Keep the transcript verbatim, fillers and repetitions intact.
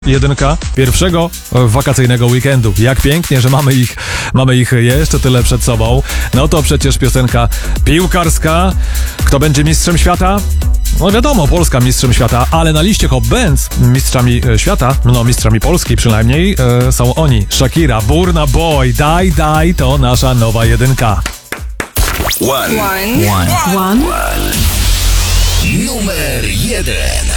Jedynka pierwszego wakacyjnego weekendu. Jak pięknie, że mamy ich, mamy ich jeszcze tyle przed sobą. No to przecież piosenka piłkarska. Kto będzie mistrzem świata? No wiadomo, Polska mistrzem świata, ale na liście Hot Bands mistrzami świata, no mistrzami Polski przynajmniej, e, są oni. Shakira, Burna Boy, Daj, Daj, to nasza nowa jedynka. One. One. One. One. Numer jeden.